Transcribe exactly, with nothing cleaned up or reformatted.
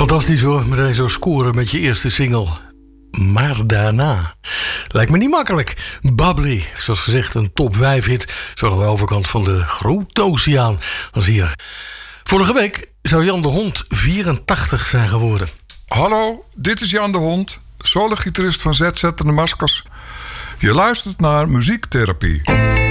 Fantastisch hoor, meteen zo scoren met je eerste single. Maar daarna lijkt me niet makkelijk. Bubbly, zoals gezegd een top vijf hit, zo aan de overkant van de grote oceaan als hier. Vorige week zou Jan de Hond vierentachtig zijn geworden. Hallo, dit is Jan de Hond, solo-gitarist van Z Z en de Maskers. Je luistert naar Muziektherapie.